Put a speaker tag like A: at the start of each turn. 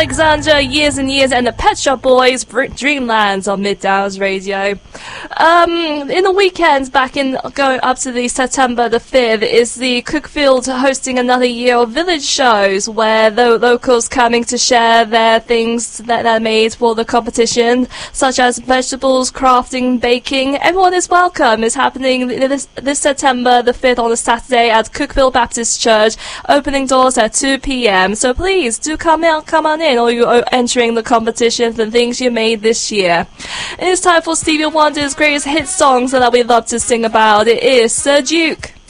A: Alexander, Years and Years, and the Pet Shop Boys, Dreamlands on Midtowns Radio. In the weekends, going up to the September the 5th, is the Cookfield hosting another year of village shows where the locals coming to share their things that are made for the competition, such as vegetables, crafting, baking. Everyone is welcome. It's happening this September the 5th on a Saturday at Cookfield Baptist Church, opening doors at 2 p.m. So please do come on in, or you're entering the competition for the things you made this year. It is time for Stevie Wonder's greatest hit songs that we love to sing about. It is Sir Duke.